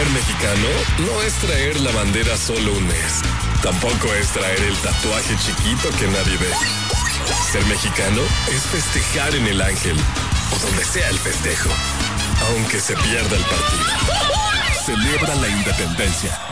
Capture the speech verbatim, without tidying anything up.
mexicano no es traer la bandera solo un mes. Tampoco es traer el tatuaje chiquito que nadie ve. Ser mexicano es festejar en el Ángel o donde sea el festejo, aunque se pierda el partido. Celebra la independencia.